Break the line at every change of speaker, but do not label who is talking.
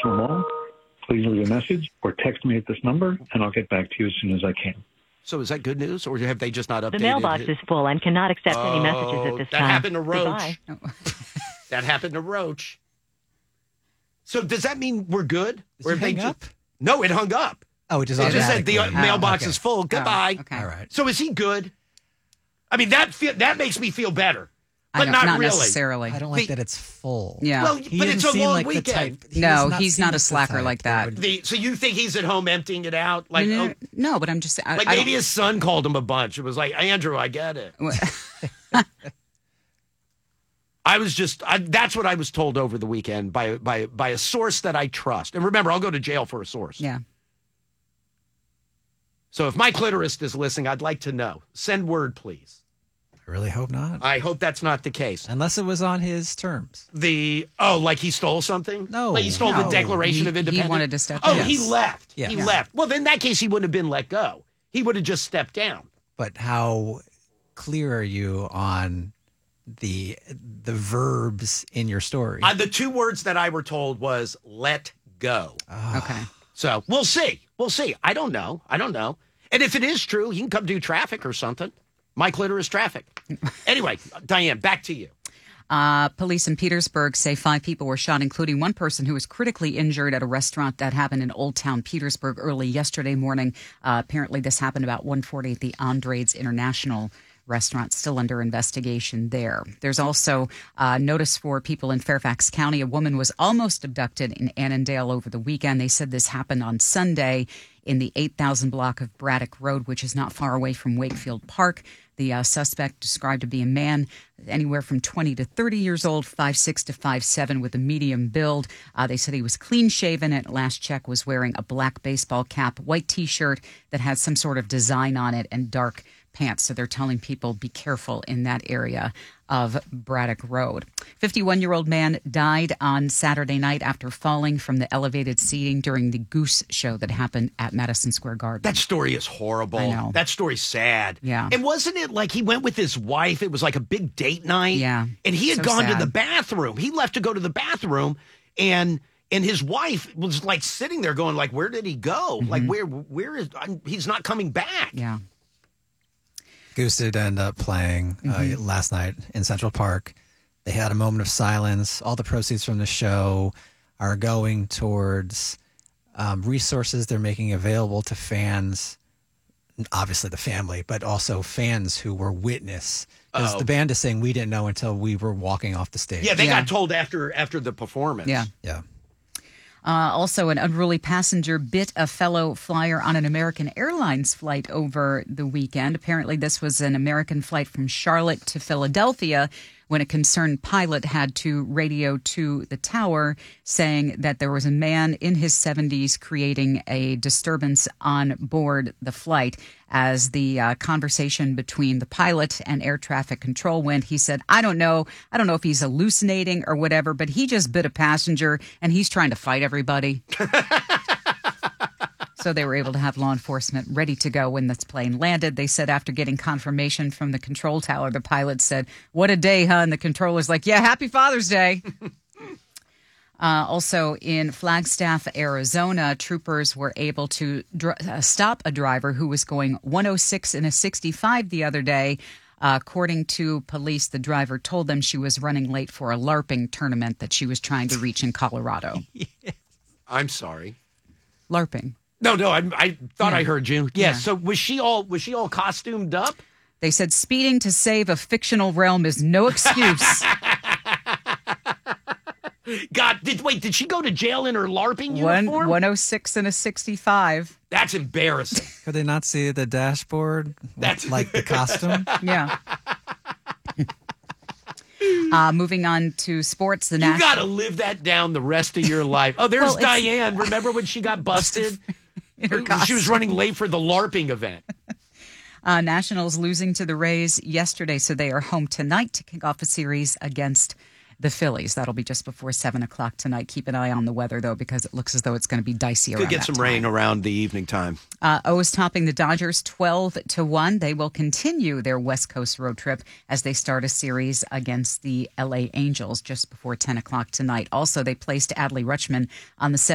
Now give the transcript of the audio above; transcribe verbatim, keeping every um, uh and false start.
National Mall. Please leave a message or text me at this number, and I'll get back to you as soon as I can.
So is that good news, or have they just not updated?
The mailbox
it?
is full and cannot accept
oh,
any messages at this
that
time.
That happened to Roach.
Goodbye.
That happened to Roach. So does that mean we're good?
Did or
they
hang up?
Just, no, it hung up.
Oh, it just,
it just said the
oh,
mailbox
okay.
is full. Goodbye.
Oh, okay.
All right.
So is he good? I mean, that feel, that makes me feel better. But
not,
not really.
necessarily.
I don't like
the,
that it's full.
Yeah.
Well,
he
but it's a long
like
weekend.
He
no,
not
he's not a slacker like that.
Would...
The, so you think he's at home emptying it out? Like,
no, no,
oh,
no, no but I'm just I,
like
I
maybe
don't...
his son called him a bunch. It was like, Andrew, I get it. I was just, I, that's what I was told over the weekend by, by, by a source that I trust. And remember, I'll go to jail for a source.
Yeah.
So if my clitorist is listening, I'd like to know. Send word, please.
I really hope not.
I hope that's not the case.
Unless it was on his terms.
The, oh, like he stole something?
No.
Like he stole
no.
the Declaration
he,
of Independence?
He wanted to step
Oh,
down.
he
Yes.
left.
Yeah.
He
Yeah.
left. Well, in that case, he wouldn't have been let go. He would have just stepped down.
But how clear are you on the the verbs in your story?
Uh, the two words that I were told was let go.
Oh.
Okay.
So we'll see. We'll see. I don't know. I don't know. And if it is true, he can come do traffic or something. My clitoris traffic. Anyway, Diane, back to you.
Uh, police in Petersburg say five people were shot, including one person who was critically injured at a restaurant that happened in Old Town Petersburg early yesterday morning. Uh, apparently, this happened about one forty at the Andres International Restaurant, still under investigation there. There's also uh, notice for people in Fairfax County. A woman was almost abducted in Annandale over the weekend. They said this happened on Sunday in the eight thousand block of Braddock Road, which is not far away from Wakefield Park. The uh, suspect described to be a man anywhere from twenty to thirty years old, five six to five seven, with a medium build. Uh, they said he was clean-shaven. At last check was wearing a black baseball cap, white T-shirt that had some sort of design on it, and dark pants. So they're telling people be careful in that area of Braddock Road. fifty-one-year-old man died on Saturday night after falling from the elevated seating during the Goose show that happened at Madison Square Garden.
That story is horrible.
I know.
That story's sad.
Yeah.
And wasn't it like he went with his wife? It was like a big date night.
Yeah.
And he had
So
gone
sad.
to the bathroom. He left to go to the bathroom, and and his wife was like sitting there going like, where did he go?
Mm-hmm.
Like, where where is I'm, he's not coming back.
Yeah.
Goose did end up playing uh,
Mm-hmm.
last night in Central Park. They had a moment of silence. All the proceeds from the show are going towards um, resources they're making available to fans, obviously the family, but also fans who were witness. Because
Oh.
the band is saying we didn't know until we were walking off the stage.
Yeah, they
Yeah.
got told after after the performance.
Yeah.
Yeah.
Uh, also, an unruly passenger bit a fellow flyer on an American Airlines flight over the weekend. Apparently, this was an American flight from Charlotte to Philadelphia when a concerned pilot had to radio to the tower saying that there was a man in his seventies creating a disturbance on board the flight. As the uh, conversation between the pilot and air traffic control went, he said, I don't know. I don't know if he's hallucinating or whatever, but he just bit a passenger and he's trying to fight everybody. So they were able to have law enforcement ready to go when this plane landed. They said after getting confirmation from the control tower, the pilot said, what a day, huh? And the controller's like, yeah, happy Father's Day. Uh, also in Flagstaff, Arizona, troopers were able to dr- uh, stop a driver who was going one oh six in a sixty-five the other day. Uh, according to police, the driver told them she was running late for a LARPing tournament that she was trying to reach in Colorado.
I'm sorry.
LARPing.
No, no, I, I thought
Yeah.
I heard you. Yeah,
Yeah.
so was she all was she all costumed up?
They said speeding to save a fictional realm is no excuse.
God, did wait, did she go to jail in her LARPing
One
uniform?
one oh six and a sixty-five.
That's embarrassing.
Could they not see the dashboard?
That's-
like the costume?
Yeah. uh, moving on to sports. The
You
national.
got to live that down the rest of your life. Oh, there's
Well, it's-
Diane. Remember when she got busted?
in her
She was
costume.
running late for the LARPing event.
Uh, Nationals losing to the Rays yesterday, so they are home tonight to kick off a series against the Phillies. That'll be just before seven o'clock tonight. Keep an eye on the weather, though, because it looks as though it's going to be dicey around
Could get
that
some
time.
rain around the evening time.
Uh, O's topping the Dodgers twelve to one. They will continue their West Coast road trip as they start a series against the L A Angels just before ten o'clock tonight. Also, they placed Adley Rutschman on the